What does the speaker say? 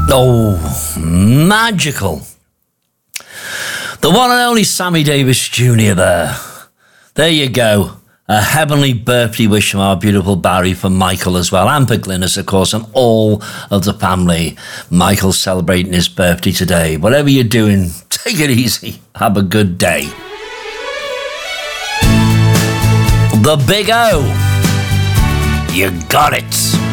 Oh, magical. The one and only Sammy Davis Jr. there. There you go. A heavenly birthday wish from our beautiful Barry for Michael as well, and for Glynis, of course, and all of the family. Michael's celebrating his birthday today. Whatever you're doing, take it easy. Have a good day. The Big O. You got it.